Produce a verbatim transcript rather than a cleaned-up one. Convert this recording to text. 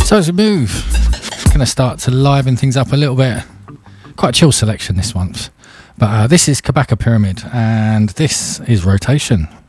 So as we move, going to start to liven things up a little bit. Quite a chill selection this month. But uh, this is Kabaka Pyramid, and this is Rotation.